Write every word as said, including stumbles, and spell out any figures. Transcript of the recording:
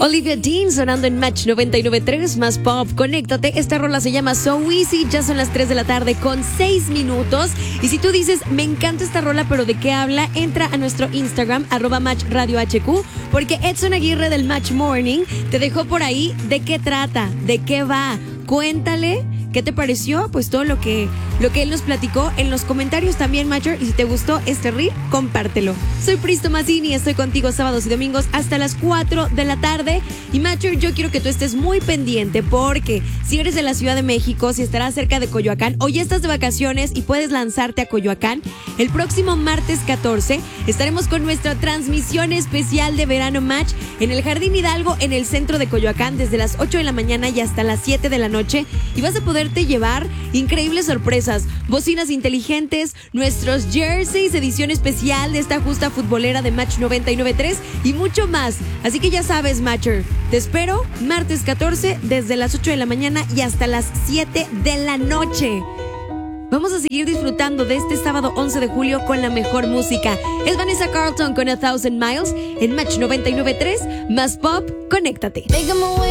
Olivia Dean sonando en Match noventa y nueve punto tres más Pop. Conéctate. Esta rola se llama So Easy. Ya son las tres de la tarde con seis minutos. Y si tú dices, me encanta esta rola, pero ¿de qué habla? Entra a nuestro Instagram, arroba Match Radio H Q, porque Edson Aguirre del Match Morning te dejó por ahí de qué trata, de qué va. Cuéntale qué te pareció, pues todo lo que, lo que él nos platicó en los comentarios también, Matcher. Y si te gustó este reel, compártelo. Soy Pristo Mazzini, estoy contigo sábados y domingos hasta las cuatro de la tarde. Y Matcher, yo quiero que tú estés muy pendiente, porque si eres de la Ciudad de México, si estarás cerca de Coyoacán o ya estás de vacaciones y puedes lanzarte a Coyoacán, el próximo martes catorce estaremos con nuestra transmisión especial de Verano Match en el Jardín Hidalgo, en el centro de Coyoacán, desde las ocho de la mañana y hasta las siete de la noche. Y vas a poder llevar increíbles sorpresas, bocinas inteligentes, nuestros jerseys, edición especial de esta justa futbolera de Match noventa y nueve punto tres y mucho más. Así que ya sabes, Matcher, te espero martes catorce desde las ocho de la mañana y hasta las siete de la noche. Vamos a seguir disfrutando de este sábado once de julio con la mejor música. Es Vanessa Carlton con A Thousand Miles en Match noventa y nueve punto tres más Pop. Conéctate.